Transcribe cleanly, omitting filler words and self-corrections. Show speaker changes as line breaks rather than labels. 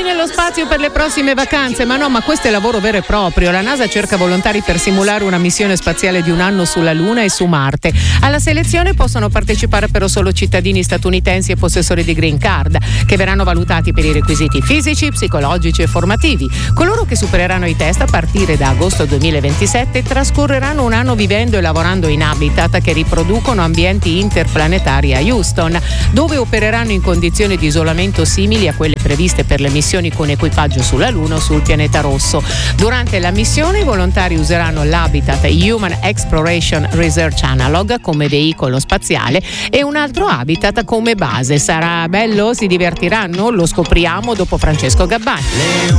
nello spazio per le prossime vacanze, ma no, ma questo è lavoro vero e proprio. La NASA cerca volontari per simulare una missione spaziale di un anno sulla Luna e su Marte. Alla selezione possono partecipare però solo cittadini statunitensi e possessori di green card, che verranno valutati per i requisiti fisici, psicologici e formativi. Coloro che supereranno i test a partire da agosto 2027 trascorreranno un anno vivendo e lavorando in habitat che riproducono ambienti interplanetari a Houston, dove opereranno in condizioni di isolamento simili a quelle previste per le missioni con equipaggio sulla Luna o sul pianeta rosso. Durante la missione i volontari useranno l'Habitat Human Exploration Research Analog come veicolo spaziale e un altro Habitat come base. Sarà bello? Si divertiranno? Lo scopriamo dopo Francesco Gabbani.